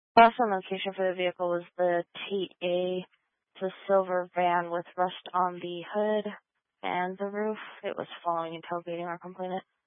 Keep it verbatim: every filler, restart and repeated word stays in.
Last on location for the vehicle was the T A. It's a silver van with rust on the hood and the roof. It was following and tailgating our complainant.